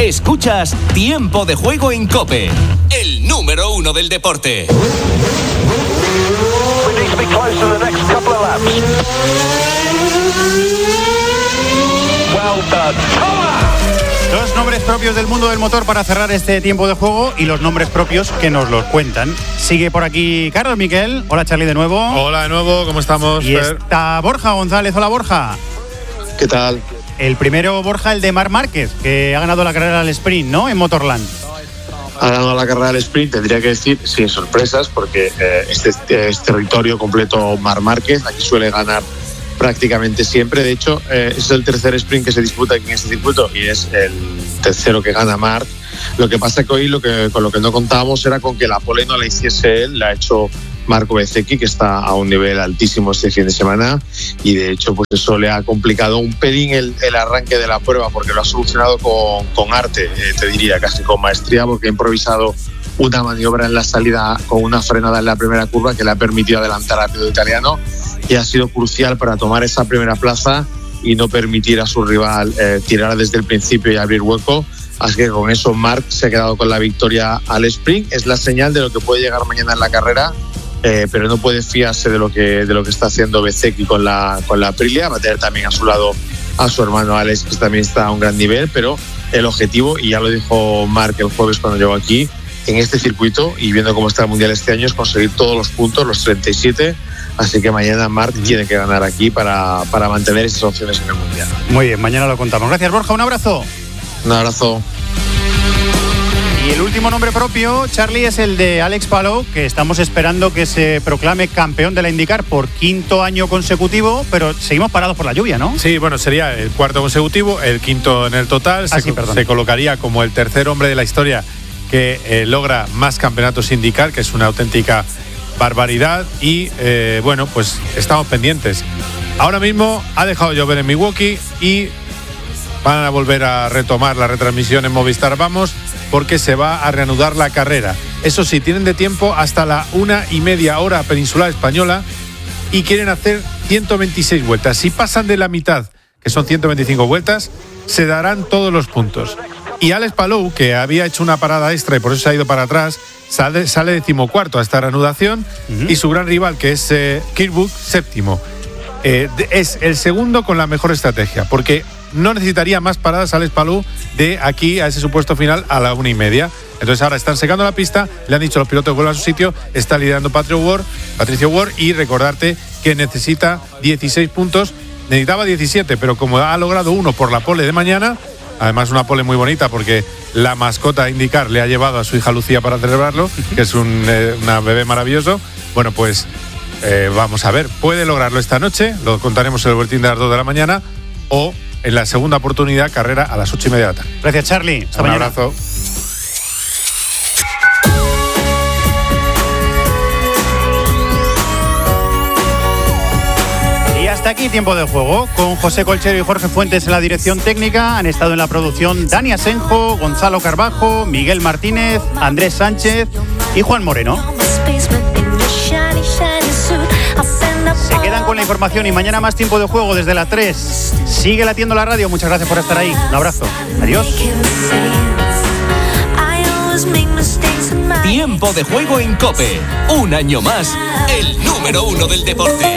Escuchas Tiempo de Juego en COPE, el número 1 del deporte. Los nombres propios del mundo del motor para cerrar este tiempo de juego y los nombres propios que nos los cuentan. Sigue por aquí Carlos Miquel. Hola, Charlie, de nuevo. Hola de nuevo, ¿cómo estamos? Y está Borja González. Hola, Borja. ¿Qué tal? El primero, Borja, el de Marc Márquez, que ha ganado la carrera al sprint, ¿no? En Motorland. Ha ganado la carrera del sprint, tendría que decir, sin sorpresas, porque este es territorio completo Marc Márquez. Aquí suele ganar prácticamente siempre. De hecho, es el tercer sprint que se disputa aquí en este circuito y es el tercero que gana Marc. Lo que pasa que hoy con lo que no contábamos era con que la pole no la hiciese él, la ha hecho Marco Bezzecchi, que está a un nivel altísimo este fin de semana, y de hecho pues eso le ha complicado un pelín el arranque de la prueba, porque lo ha solucionado con arte, te diría, casi con maestría, porque ha improvisado una maniobra en la salida con una frenada en la primera curva que le ha permitido adelantar al piloto italiano, y ha sido crucial para tomar esa primera plaza y no permitir a su rival tirar desde el principio y abrir hueco. Así que con eso Marc se ha quedado con la victoria al sprint. Es la señal de lo que puede llegar mañana en la carrera, pero no puede fiarse de lo que está haciendo Bezzecchi con la Aprilia. Va a tener también a su lado a su hermano Alex, que también está a un gran nivel, pero el objetivo, y ya lo dijo Marc el jueves cuando llegó aquí, en este circuito y viendo cómo está el Mundial este año, es conseguir todos los puntos, los 37. Así que mañana Marc tiene que ganar aquí para mantener esas opciones en el Mundial. Muy bien, mañana lo contamos. Gracias, Borja, un abrazo. Un abrazo. Y el último nombre propio, Charlie, es el de Alex Palou, que estamos esperando que se proclame campeón de la IndyCar por quinto año consecutivo, pero seguimos parados por la lluvia, ¿no? Sí, bueno, sería el cuarto consecutivo, el quinto en el total. Se colocaría como el tercer hombre de la historia que logra más campeonatos IndyCar, que es una auténtica barbaridad. Y bueno, pues estamos pendientes. Ahora mismo ha dejado llover en Milwaukee y van a volver a retomar la retransmisión en Movistar Vamos, porque se va a reanudar la carrera. Eso sí, tienen de tiempo hasta la 1:30 hora peninsular española y quieren hacer 126 vueltas. Si pasan de la mitad, que son 125 vueltas, se darán todos los puntos. Y Alex Palou, que había hecho una parada extra y por eso se ha ido para atrás, sale 14º a esta reanudación, y su gran rival, que es Kirkwood, 7º. Es el segundo con la mejor estrategia, porque no necesitaría más paradas Alex Palou de aquí a ese supuesto final a la 1:30. Entonces ahora están secando la pista, le han dicho a los pilotos que vuelvan a su sitio, está liderando Patricio Ward, y recordarte que necesita 16 puntos, necesitaba 17, pero como ha logrado uno por la pole de mañana, además una pole muy bonita porque la mascota IndyCar le ha llevado a su hija Lucía para celebrarlo, que es una bebé maravilloso. Bueno, pues vamos a ver, puede lograrlo esta noche, lo contaremos en el boletín de las 2 de la mañana, o en la segunda oportunidad, carrera a las 8:30 de la tarde. Gracias, Charlie. Hasta mañana. Un abrazo. Y hasta aquí Tiempo de Juego, con José Colchero y Jorge Fuentes en la dirección técnica. Han estado en la producción Dani Asenjo, Gonzalo Carbajo, Miguel Martínez, Andrés Sánchez y Juan Moreno. Se quedan con la información y mañana más Tiempo de Juego desde la 3. Sigue latiendo la radio. Muchas gracias por estar ahí. Un abrazo. Adiós. Tiempo de Juego en COPE. Un año más, el número 1 del deporte.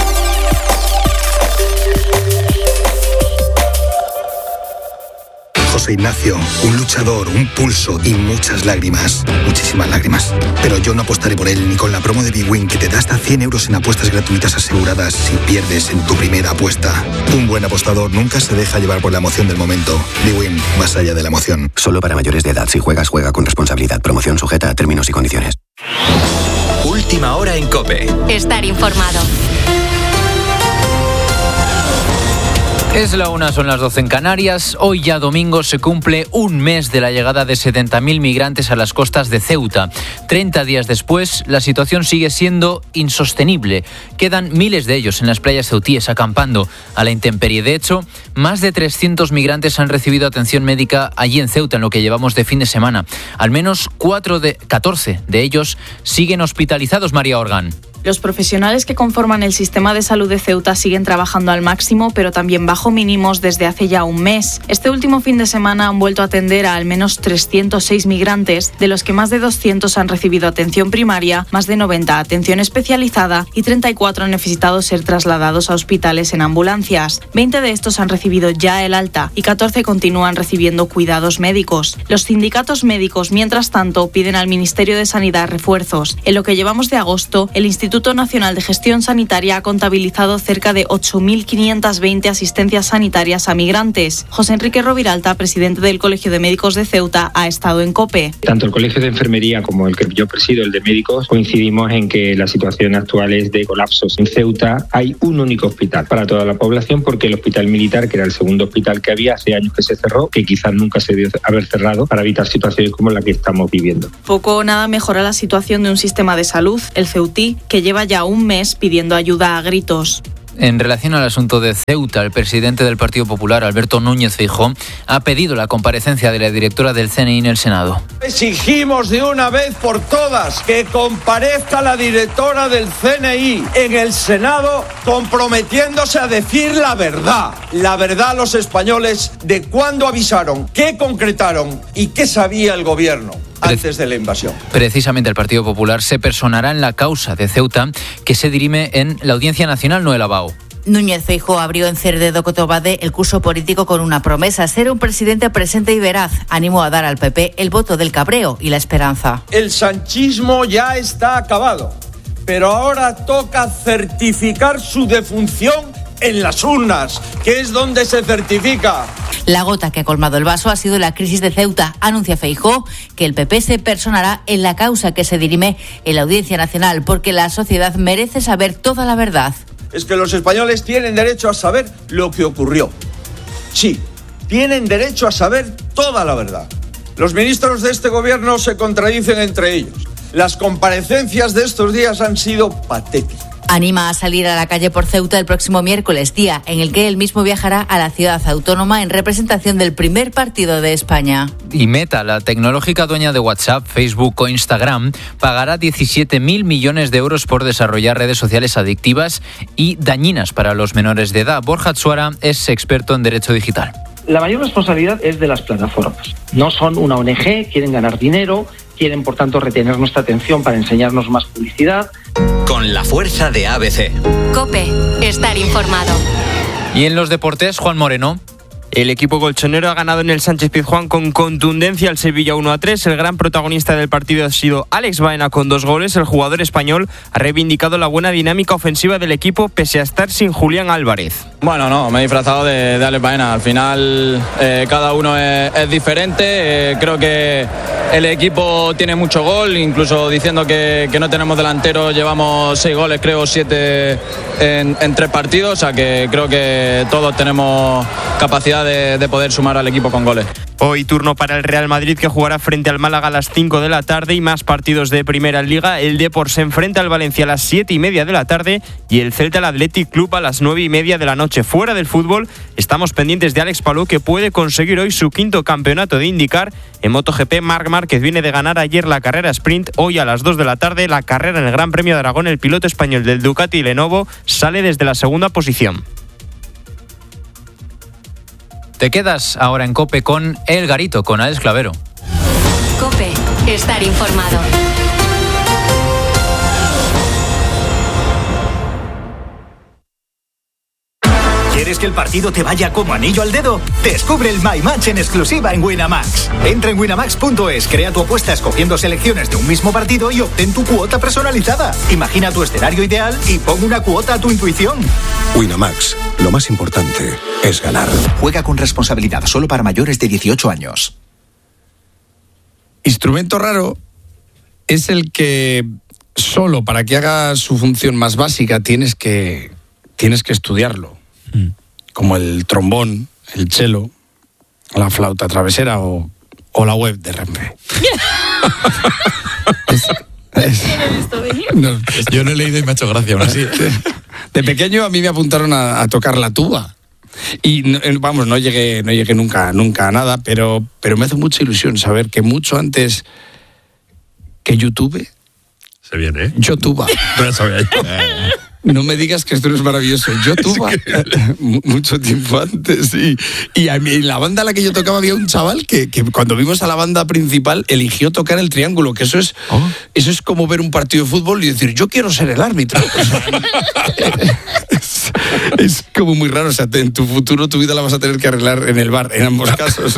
José Ignacio, un luchador, un pulso y muchas lágrimas. Muchísimas lágrimas. Pero yo no apostaré por él ni con la promo de bwin, que te da hasta 100 euros en apuestas gratuitas aseguradas si pierdes en tu primera apuesta. Un buen apostador nunca se deja llevar por la emoción del momento. bwin, más allá de la emoción. Solo para mayores de edad. Si juegas, juega con responsabilidad. Promoción sujeta a términos y condiciones. Última hora en COPE. Estar informado. Es la 1, son las 12 en Canarias. Hoy ya domingo se cumple un mes de la llegada de 70.000 migrantes a las costas de Ceuta. 30 días después, la situación sigue siendo insostenible. Quedan miles de ellos en las playas ceutíes acampando a la intemperie. De hecho, más de 300 migrantes han recibido atención médica allí en Ceuta en lo que llevamos de fin de semana. Al menos 14 de ellos siguen hospitalizados, María Orgán. Los profesionales que conforman el sistema de salud de Ceuta siguen trabajando al máximo, pero también bajo mínimos desde hace ya un mes. Este último fin de semana han vuelto a atender a al menos 306 migrantes, de los que más de 200 han recibido atención primaria, más de 90 atención especializada y 34 han necesitado ser trasladados a hospitales en ambulancias. 20 de estos han recibido ya el alta y 14 continúan recibiendo cuidados médicos. Los sindicatos médicos, mientras tanto, piden al Ministerio de Sanidad refuerzos. En lo que llevamos de agosto, el Instituto Nacional de Gestión Sanitaria ha contabilizado cerca de 8.520 asistencias sanitarias a migrantes. José Enrique Roviralta, presidente del Colegio de Médicos de Ceuta, ha estado en COPE. Tanto el Colegio de Enfermería como el que yo presido, el de médicos, coincidimos en que la situación actual es de colapsos. En Ceuta hay un único hospital para toda la población, porque el hospital militar, que era el segundo hospital que había, hace años que se cerró, que quizás nunca se debió haber cerrado, para evitar situaciones como la que estamos viviendo. Poco o nada mejora la situación de un sistema de salud, el ceutí, que lleva ya un mes pidiendo ayuda a gritos. En relación al asunto de Ceuta, el presidente del Partido Popular, Alberto Núñez Feijóo, ha pedido la comparecencia de la directora del CNI en el Senado. Exigimos de una vez por todas que comparezca la directora del CNI en el Senado, comprometiéndose a decir la verdad a los españoles de cuándo avisaron, qué concretaron y qué sabía el gobierno antes de la invasión. Precisamente el Partido Popular se personará en la causa de Ceuta, que se dirime en la Audiencia Nacional, Noela Bao. Núñez Feijóo abrió en Cerdedo Cotobade el curso político con una promesa: ser un presidente presente y veraz. Animó a dar al PP el voto del cabreo y la esperanza. El sanchismo ya está acabado, pero ahora toca certificar su defunción en las urnas, que es donde se certifica. La gota que ha colmado el vaso ha sido la crisis de Ceuta. Anuncia Feijóo que el PP se personará en la causa que se dirime en la Audiencia Nacional, porque la sociedad merece saber toda la verdad. Es que los españoles tienen derecho a saber lo que ocurrió. Sí, tienen derecho a saber toda la verdad. Los ministros de este gobierno se contradicen entre ellos. Las comparecencias de estos días han sido patéticas. Anima a salir a la calle por Ceuta el próximo miércoles, día en el que él mismo viajará a la ciudad autónoma en representación del primer partido de España. Y Meta, la tecnológica dueña de WhatsApp, Facebook o Instagram, pagará 17.000 millones de euros por desarrollar redes sociales adictivas y dañinas para los menores de edad. Borja Atsuara es experto en derecho digital. La mayor responsabilidad es de las plataformas. No son una ONG, quieren ganar dinero, quieren por tanto retener nuestra atención para enseñarnos más publicidad. Con la fuerza de ABC. COPE, estar informado. Y en los deportes, Juan Moreno. El equipo colchonero ha ganado en el Sánchez-Pizjuán con contundencia al Sevilla 1-3. El gran protagonista del partido ha sido Alex Baena con 2 goles. El jugador español ha reivindicado la buena dinámica ofensiva del equipo pese a estar sin Julián Álvarez. Bueno, no, me he disfrazado de Alex Baena. Al final cada uno es diferente. Creo que el equipo tiene mucho gol, incluso diciendo que no tenemos delanteros, llevamos 6 goles, creo 7 en 3 partidos. O sea que creo que todos tenemos capacidad de poder sumar al equipo con goles. Hoy turno para el Real Madrid, que jugará frente al Málaga a las 5 de la tarde, y más partidos de Primera Liga. El Depor se enfrenta al Valencia a las 7:30 de la tarde y el Celta al Athletic Club a las 9:30 de la noche. Fuera del fútbol, estamos pendientes de Alex Palou, que puede conseguir hoy su 5º campeonato de IndyCar. En MotoGP, Marc Márquez viene de ganar ayer la carrera sprint. Hoy a las 2 de la tarde, la carrera en el Gran Premio de Aragón. El piloto español del Ducati Lenovo sale desde la segunda posición. Te quedas ahora en COPE con El Garito, con Alex Clavero. COPE, estar informado. ¿Quieres que el partido te vaya como anillo al dedo? Descubre el My Match en exclusiva en Winamax. Entra en winamax.es, crea tu apuesta escogiendo selecciones de un mismo partido y obtén tu cuota personalizada. Imagina tu escenario ideal y pon una cuota a tu intuición. Winamax, lo más importante es ganar. Juega con responsabilidad, solo para mayores de 18 años. Instrumento raro es el que solo para que haga su función más básica tienes que estudiarlo. Como el trombón, el cello, la flauta travesera o la web de Renfe. Yo no he leído y me ha hecho gracia aún así. De pequeño a mí me apuntaron a tocar la tuba. Y no llegué nunca a nada, pero me hace mucha ilusión saber que mucho antes que YouTube Se viene, Yotuba. No lo sabía yo. No me digas que esto no es maravilloso. Yotuba, mucho tiempo antes. Y a mí, en la banda a la que yo tocaba había un chaval que cuando vimos a la banda principal eligió tocar el triángulo, que eso es como ver un partido de fútbol y decir, yo quiero ser el árbitro. O sea, es como muy raro. O sea, en tu futuro, tu vida la vas a tener que arreglar en el bar, en ambos casos.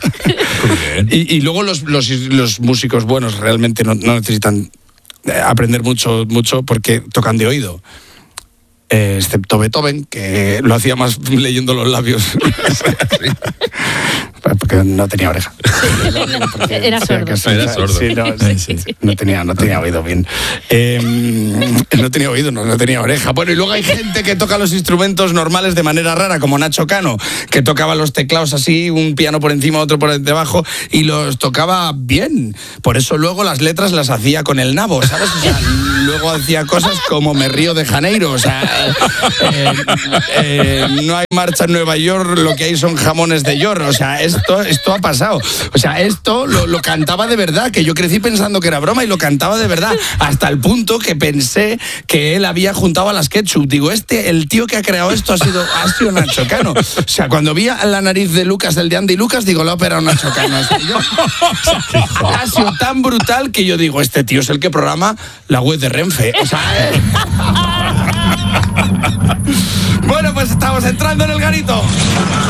Y luego los músicos buenos realmente no necesitan aprender mucho porque tocan de oído. Excepto Beethoven, que lo hacía más leyendo los labios. Porque no tenía oreja. Era sordo. Era sordo. Sí, no tenía oído bien. No tenía oído, no tenía oreja. Bueno, y luego hay gente que toca los instrumentos normales de manera rara, como Nacho Cano, que tocaba los teclados así, un piano por encima, otro por debajo, y los tocaba bien. Por eso luego las letras las hacía con el nabo, ¿sabes? O sea, luego hacía cosas como Me río de Janeiro, o sea, no hay marcha en Nueva York, lo que hay son jamones de York, o sea, esto ha pasado. O sea, esto lo cantaba de verdad, que yo crecí pensando que era broma y lo cantaba de verdad, hasta el punto que pensé que él había juntado a las Ketchup. Digo, el tío que ha creado esto ha sido Nacho Cano. O sea, cuando vi la nariz de Lucas, el de Andy Lucas, digo, lo ha operado Nacho Cano. O sea, ha sido tan brutal que yo digo, este tío es el que programa la web de Renfe. O sea, Bueno, pues estamos entrando en el garito.